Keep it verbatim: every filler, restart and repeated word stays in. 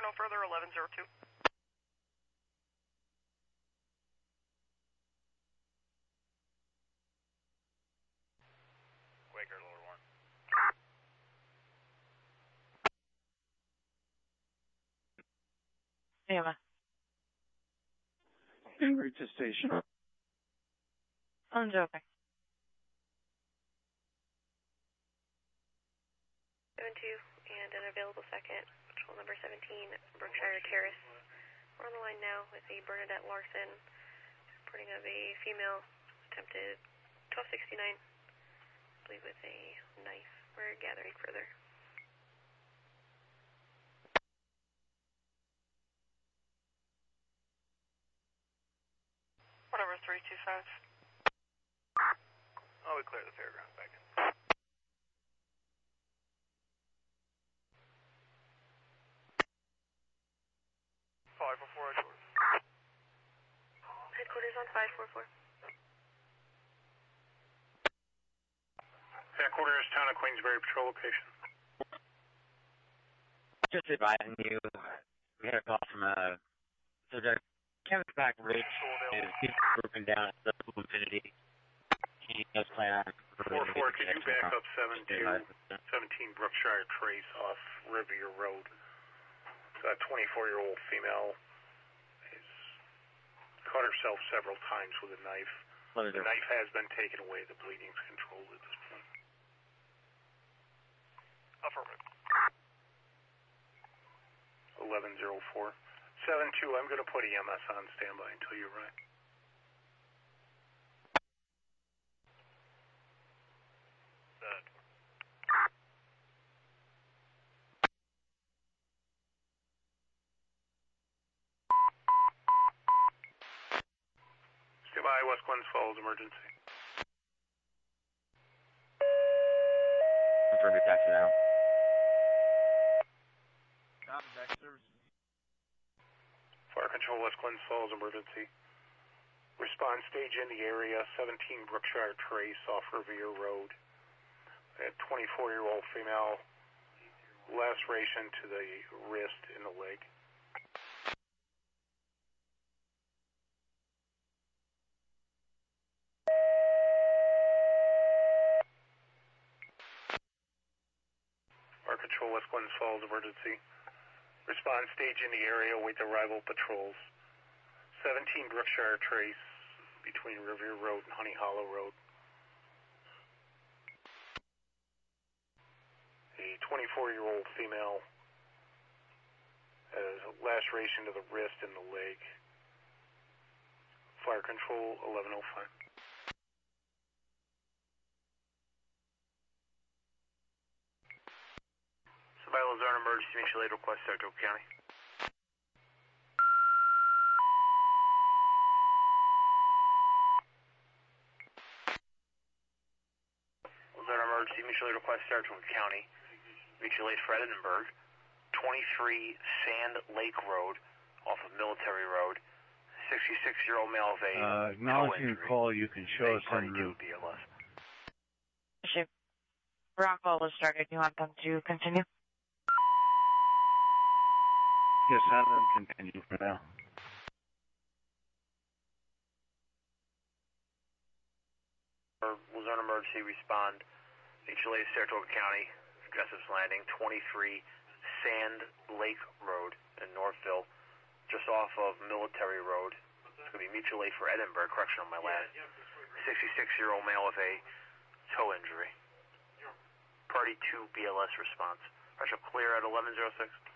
no further, eleven zero two. Quaker, lower one. Yeah. En route to station. I'm joking. seven two and an available second, patrol number seventeen, Brookshire Terrace. We're on the line now with a Bernadette Larson, reporting of a female, attempted twelve sixty-nine, I believe with a knife. We're gathering further. Whatever, three two five. Oh, we cleared the fairground back in. five four four, headquarters. Headquarters on five four four. Headquarters, Town of Queensbury, patrol location. Just advising you, we had a call from a subject. Kevin's back ridge is he's broken down at the Infinity. He does plan on. four four, could you back up seven two, seventeen Brookshire Trace off Rivier Road? A twenty-four-year-old female has cut herself several times with a knife. The knife has been taken away. The bleeding is controlled at this point. Affirmative. eleven zero four. seven two, I'm going to put E M S on standby until you arrive. That. Stand by, West Glens Falls, emergency. Confirm your taxi now. Fire Control, West Glens Falls, emergency. Response stage in the area, seventeen Brookshire Trace off Rivier Road. A twenty-four-year-old female, laceration to the wrist and the leg. Fire Control, West Glens Falls, emergency. Response stage in the area, wait arrival patrols. seventeen Brookshire Trace between Rivier Road and Honey Hollow Road. A twenty-four-year-old female has a laceration to the wrist and the leg. Fire Control, eleven oh five. Survival zone emergency, mutual aid request, Saratoga County. Zone emergency, mutual aid request, Saratoga County. Mutual aid for Edinburgh. twenty-three Sand Lake Road, off of Military Road. sixty-six-year-old male of age. Uh, acknowledging your call, you can show us en route. B L S. Issue. Rockall was started. You want them to continue? Yes, have them continue for now. Zone emergency, respond. Mutual aid, Saratoga County. Aggressive landing, twenty-three Sand Lake Road in Northville, just off of Military Road. It's going to be mutual aid for Edinburgh, correction on my last. sixty-six-year-old male with a toe injury. Party two B L S response. Pressure clear at eleven oh six.